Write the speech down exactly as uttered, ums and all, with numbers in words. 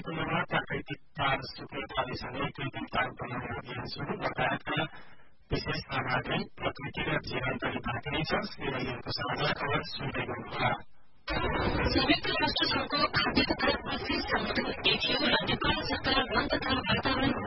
सम्पूर्णमा प्राकृतिक तार सुत्ने थालेसँगै कृत्रिम तार बनाउने अभियान शुरू लगायतका विशेष सामग्री प्रकृति र जीवनकारी बाँकी नै छ। श्रीको साझा खबर सुन्दै गर्नुहोला। संयुक्त राष्ट्र संघको खाद्य तथा कृषि संगठन एफएओ र नेपाल सरकार वन तथा वातावरण